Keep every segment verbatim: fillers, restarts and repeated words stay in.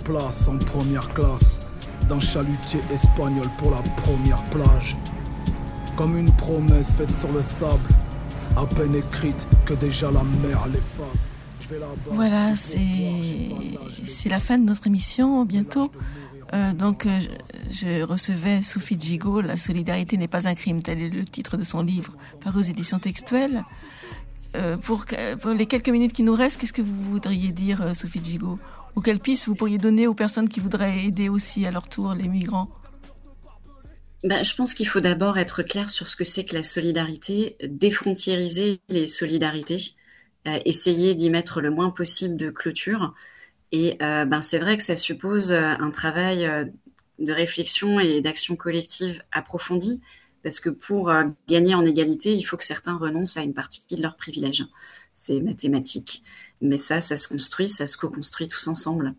place en première classe, d'un chalutier espagnol pour la première plage. Comme une promesse faite sur le sable, à peine écrite que déjà la mer l'efface. Voilà, c'est, c'est la fin de notre émission, bientôt. Euh, donc, euh, je, je recevais Sophie Djigo, La solidarité n'est pas un crime, tel est le titre de son livre, paru aux éditions textuelles. Euh, pour, pour les quelques minutes qui nous restent, qu'est-ce que vous voudriez dire, euh, Sophie Djigo? Ou quelle piste vous pourriez donner aux personnes qui voudraient aider aussi à leur tour les migrants? Ben, je pense qu'il faut d'abord être clair sur ce que c'est que la solidarité, défrontiériser les solidarités, euh, essayer d'y mettre le moins possible de clôture. Et euh, ben, c'est vrai que ça suppose un travail euh, de réflexion et d'action collective approfondie, parce que pour euh, gagner en égalité, il faut que certains renoncent à une partie de leurs privilèges. C'est mathématique. Mais ça, ça se construit, ça se co-construit tous ensemble.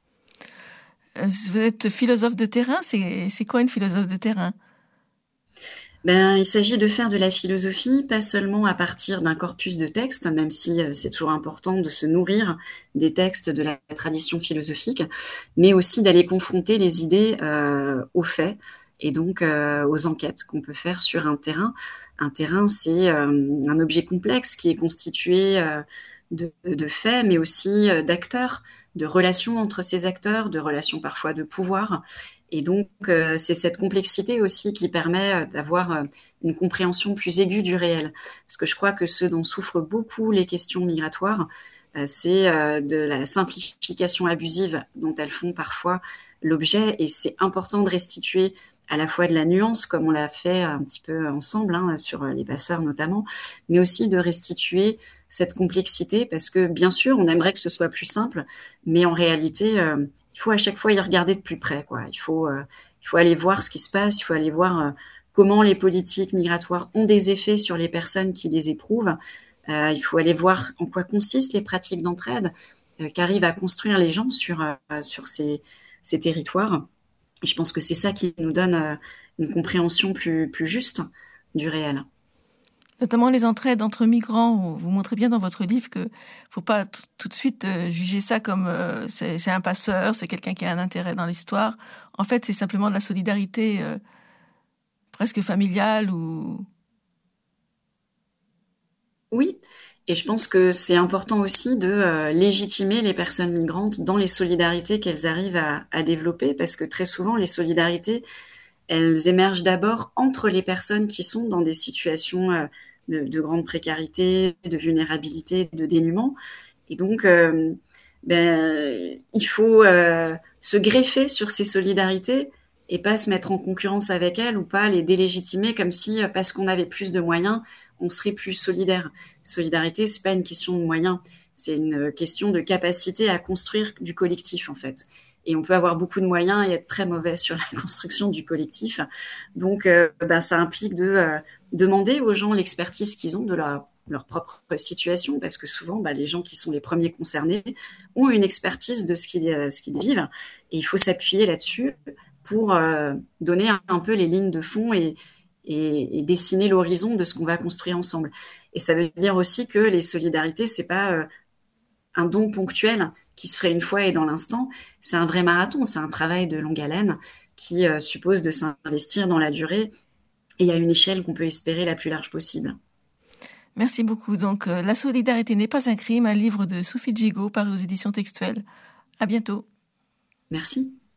Vous êtes philosophe de terrain, c'est, c'est quoi une philosophe de terrain? Ben, il s'agit de faire de la philosophie, pas seulement à partir d'un corpus de textes, même si euh, c'est toujours important de se nourrir des textes de la tradition philosophique, mais aussi d'aller confronter les idées euh, aux faits et donc euh, aux enquêtes qu'on peut faire sur un terrain. Un terrain, c'est euh, un objet complexe qui est constitué euh, de, de faits, mais aussi euh, d'acteurs, de relations entre ces acteurs, de relations parfois de pouvoir. Et donc, euh, c'est cette complexité aussi qui permet d'avoir euh, une compréhension plus aiguë du réel. Parce que je crois que ce dont souffrent beaucoup les questions migratoires, euh, c'est euh, de la simplification abusive dont elles font parfois l'objet. Et c'est important de restituer à la fois de la nuance, comme on l'a fait un petit peu ensemble, hein, sur les passeurs notamment, mais aussi de restituer cette complexité, parce que bien sûr, on aimerait que ce soit plus simple, mais en réalité... Euh, il faut à chaque fois y regarder de plus près, quoi. Il faut, euh, il faut aller voir ce qui se passe, il faut aller voir euh, comment les politiques migratoires ont des effets sur les personnes qui les éprouvent. Euh, il faut aller voir en quoi consistent les pratiques d'entraide euh, qu'arrivent à construire les gens sur, euh, sur ces, ces territoires. Et je pense que c'est ça qui nous donne euh, une compréhension plus, plus juste du réel. Notamment les entraides entre migrants. Vous montrez bien dans votre livre que faut pas t- tout de suite euh, juger ça comme euh, c'est, c'est un passeur, c'est quelqu'un qui a un intérêt dans l'histoire. En fait, c'est simplement de la solidarité euh, presque familiale ou... Oui, et je pense que c'est important aussi de euh, légitimer les personnes migrantes dans les solidarités qu'elles arrivent à, à développer, parce que très souvent, les solidarités, elles émergent d'abord entre les personnes qui sont dans des situations euh, de, de grande précarité, de vulnérabilité, de dénuement. Et donc, euh, ben, il faut euh, se greffer sur ces solidarités et pas se mettre en concurrence avec elles ou pas les délégitimer comme si, parce qu'on avait plus de moyens, on serait plus solidaire. Solidarité, c'est pas une question de moyens, c'est une question de capacité à construire du collectif, en fait. Et on peut avoir beaucoup de moyens et être très mauvais sur la construction du collectif. Donc, euh, ben, ça implique de euh, demander aux gens l'expertise qu'ils ont de leur, leur propre situation, parce que souvent, ben, les gens qui sont les premiers concernés ont une expertise de ce qu'ils, euh, ce qu'ils vivent. Et il faut s'appuyer là-dessus pour euh, donner un, un peu les lignes de fond et, et, et dessiner l'horizon de ce qu'on va construire ensemble. Et ça veut dire aussi que les solidarités, c'est pas euh, un don ponctuel qui se ferait une fois et dans l'instant. C'est un vrai marathon, c'est un travail de longue haleine qui euh, suppose de s'investir dans la durée et à une échelle qu'on peut espérer la plus large possible. Merci beaucoup. Donc, euh, La solidarité n'est pas un crime, un livre de Sophie Djigo paru aux éditions textuelles. À bientôt. Merci.